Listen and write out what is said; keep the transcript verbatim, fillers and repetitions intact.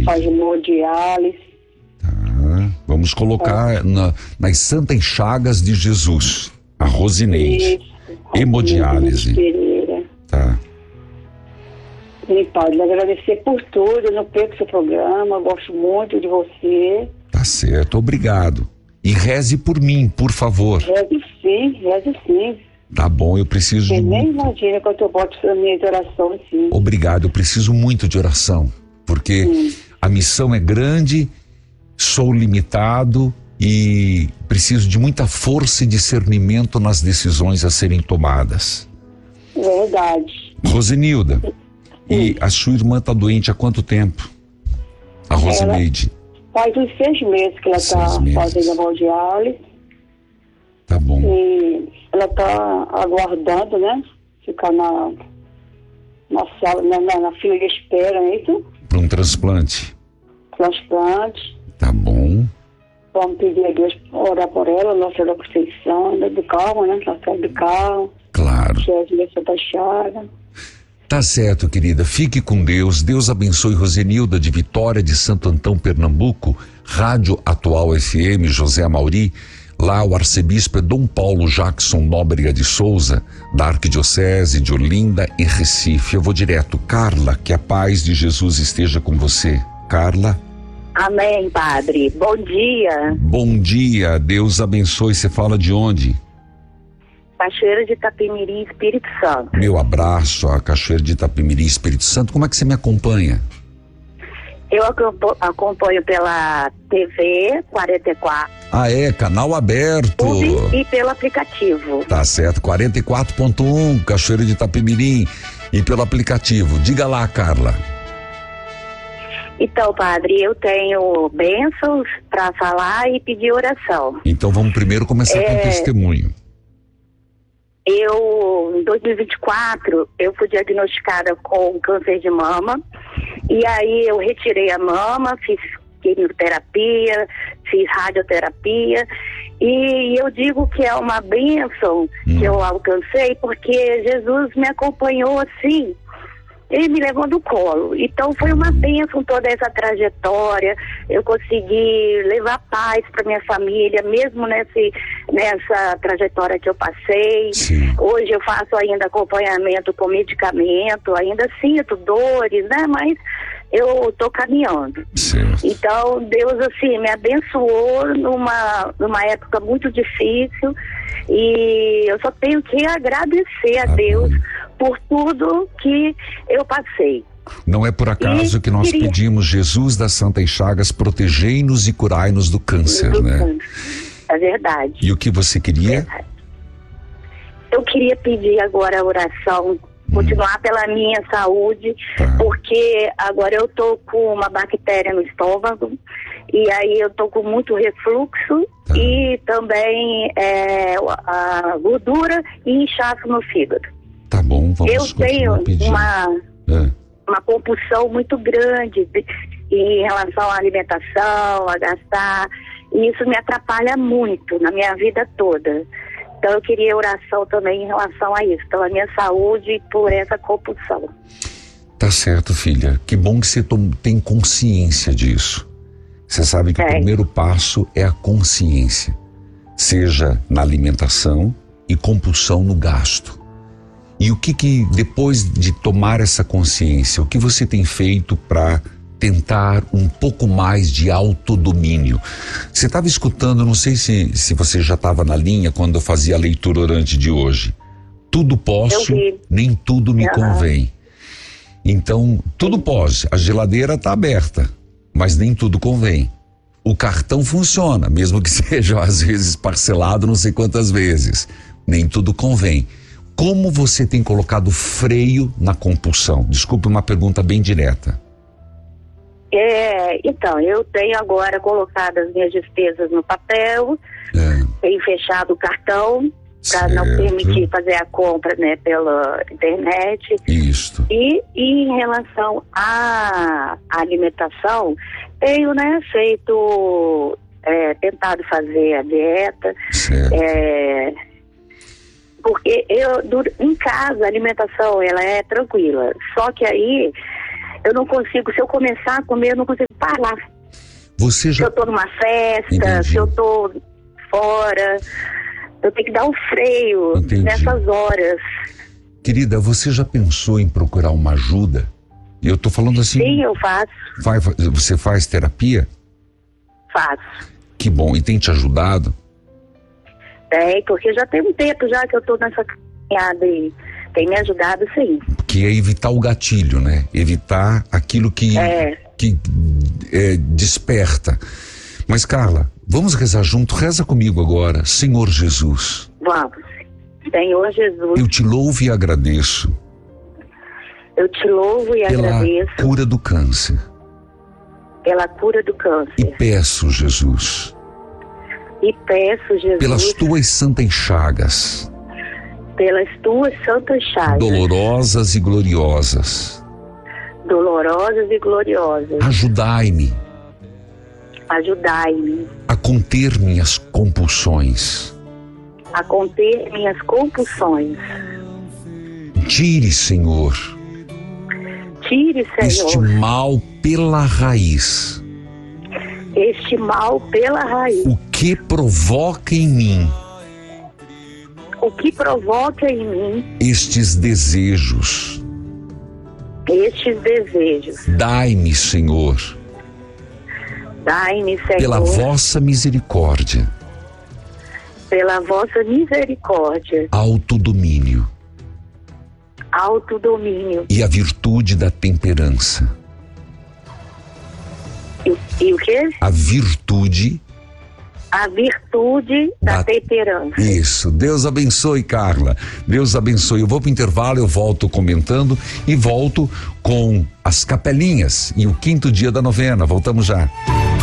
faz hemodiálise. Tá. Vamos colocar é. na, nas santas chagas de Jesus, a Rosineide. Isso. Hemodiálise. Tá. E, padre, agradecer por tudo, eu não perco seu programa, eu gosto muito de você. Tá certo, obrigado. E reze por mim, por favor. Reze sim, reze sim. Tá bom, eu preciso... Você nem imagina quanto eu boto na minha oração, sim. Obrigado, eu preciso muito de oração, porque sim. a missão é grande, sou limitado e preciso de muita força e discernimento nas decisões a serem tomadas. Verdade. Rosenilda, sim. E a sua irmã tá doente há quanto tempo? A Rosineide? Faz uns seis meses que ela está fazendo hemodiálise. Tá bom. E ela está aguardando, né? Ficar na, na sala, na, na, na fila de espera, é isso? Para um transplante. Transplante. Tá bom. Vamos pedir a Deus orar por ela, Nossa Senhora da Conceição, anda de carro, né? Ela sai de carro. Claro. Jesus Santa Chaga. Tá certo, querida. Fique com Deus. Deus abençoe Rosenilda de Vitória de Santo Antão, Pernambuco. Rádio Atual F M, José Amauri. Lá o arcebispo é Dom Paulo Jackson Nóbrega de Souza, da Arquidiocese de Olinda, em Recife. Eu vou direto. Carla, que a paz de Jesus esteja com você. Carla. Amém, padre. Bom dia. Bom dia. Deus abençoe. Você fala de onde? Cachoeira de Itapemirim, Espírito Santo. Meu abraço a Cachoeira de Itapemirim, Espírito Santo. Como é que você me acompanha? Eu acompanho pela T V quarenta e quatro. Ah, é? Canal aberto. E pelo aplicativo. Tá certo, quarenta e quatro ponto um, Cachoeira de Itapemirim. E pelo aplicativo. Diga lá, Carla. Então, padre, eu tenho bênçãos para falar e pedir oração. Então vamos primeiro começar é... com o testemunho. Eu, em dois mil e vinte e quatro, eu fui diagnosticada com câncer de mama. E aí eu retirei a mama, fiz quimioterapia, fiz radioterapia. E eu digo que é uma bênção hum. que eu alcancei, porque Jesus me acompanhou assim. Ele me levou no colo. Então foi uma bênção toda essa trajetória. Eu consegui levar paz para minha família, mesmo nesse, nessa trajetória que eu passei. Sim. Hoje eu faço ainda acompanhamento com medicamento, ainda sinto dores, né? Mas eu tô caminhando. Sim. Então Deus assim me abençoou numa, numa época muito difícil e eu só tenho que agradecer a ah, Deus bom. por tudo que eu passei. Não é por acaso e que nós queria... pedimos, Jesus das Santas Chagas, protegei-nos e curai-nos do câncer, do né? Câncer. É verdade. E o que você queria? É eu queria pedir agora a oração, continuar hum. pela minha saúde, tá. porque agora eu tô com uma bactéria no estômago e aí eu tô com muito refluxo tá. e também é, a gordura e inchaço no fígado. Tá bom, vamos Eu tenho uma, é. uma compulsão muito grande de, em relação à alimentação, a gastar, e isso me atrapalha muito na minha vida toda. Então eu queria oração também em relação a isso, pela minha saúde e por essa compulsão. Tá certo, filha. Que bom que você tem consciência disso. Você sabe que é. o primeiro passo é a consciência, seja na alimentação e compulsão no gasto. E o que que, depois de tomar essa consciência, o que você tem feito para tentar um pouco mais de autodomínio? Você estava escutando, não sei se, se você já estava na linha quando eu fazia a leitura orante de hoje. Tudo posso, nem tudo me uhum. convém. Então, tudo pode. A geladeira está aberta, mas nem tudo convém. O cartão funciona, mesmo que seja às vezes parcelado não sei quantas vezes. Nem tudo convém. Como você tem colocado freio na compulsão? Desculpe, uma pergunta bem direta. É, então, eu tenho agora colocado as minhas despesas no papel, é. tenho fechado o cartão para não permitir fazer a compra, né, pela internet. Isso. E, e em relação à alimentação, tenho, né, feito, é, tentado fazer a dieta. Certo. É, porque eu, em casa, a alimentação, ela é tranquila. Só que aí, eu não consigo, se eu começar a comer, eu não consigo falar. Você já... Se eu tô numa festa, Entendi. se eu tô fora, eu tenho que dar um freio Entendi. nessas horas. Querida, você já pensou em procurar uma ajuda? E eu tô falando assim... Sim, eu faço. Vai, você faz terapia? Faço. Que bom, e tem te ajudado? É, porque já tem um tempo já que eu tô nessa caminhada e tem me ajudado, sim. Que é evitar o gatilho, né? Evitar aquilo que, É. que é, desperta. Mas, Carla, vamos rezar junto? Reza comigo agora. Senhor Jesus. Vamos. Senhor Jesus, Eu te louvo e agradeço eu te louvo e pela agradeço cura do câncer. pela cura do E câncer. peço, Jesus, E peço, Jesus, pelas tuas santas chagas, pelas tuas santas chagas, dolorosas e gloriosas, dolorosas e gloriosas, ajudai-me ajudai-me a conter minhas compulsões. a conter minhas compulsões. Tire, Senhor, Tire, este Senhor, mal pela raiz, este mal pela raiz. o que provoca em mim O que provoca em mim estes desejos. estes desejos. Dai-me, Senhor, Dai-me, Senhor, pela vossa misericórdia, pela vossa misericórdia, autodomínio autodomínio. e a virtude da temperança. E, e o quê? A virtude A virtude da, Da- temperança. Isso, Deus abençoe, Carla. Deus abençoe. Eu vou para o intervalo, eu volto comentando e volto com as capelinhas e o quinto dia da novena. Voltamos já.